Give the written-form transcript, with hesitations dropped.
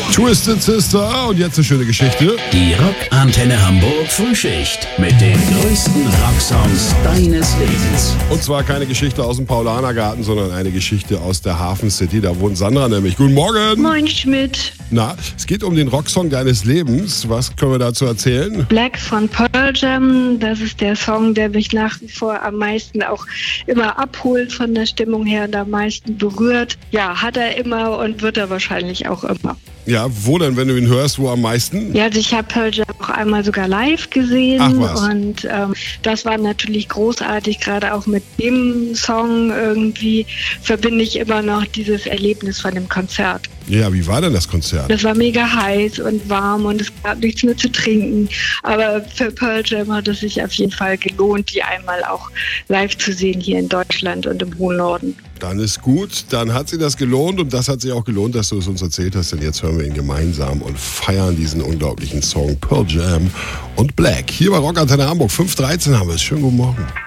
Twisted Sister und jetzt eine schöne Geschichte. Die Rockantenne Hamburg Frühschicht mit den größten Rocksongs deines Lebens. Und zwar keine Geschichte aus dem Paulanergarten, sondern eine Geschichte aus der Hafen City. Da wohnt Sandra nämlich. Guten Morgen. Moin Schmidt. Na, es geht um den Rocksong deines Lebens. Was können wir dazu erzählen? Black von Pearl Jam, das ist der Song, der mich nach wie vor am meisten auch immer abholt von der Stimmung her und am meisten berührt. Ja, hat er immer und wird er wahrscheinlich auch immer. Ja, wo denn, wenn du ihn hörst, wo am meisten? Ja, also ich habe Pearl Jam auch einmal sogar live gesehen. Ach was. Und das war natürlich großartig, gerade auch mit dem Song irgendwie verbinde ich immer noch dieses Erlebnis von dem Konzert. Ja, wie war denn das Konzert? Das war mega heiß und warm und es gab nichts mehr zu trinken. Aber für Pearl Jam hat es sich auf jeden Fall gelohnt, die einmal auch live zu sehen hier in Deutschland und im hohen Norden. Dann ist gut, dann hat sich das gelohnt und das hat sich auch gelohnt, dass du es uns erzählt hast, denn jetzt hören wir ihn gemeinsam und feiern diesen unglaublichen Song Pearl Jam und Black. Hier bei Rockantenne Hamburg, 5:13 haben wir es. Schönen guten Morgen.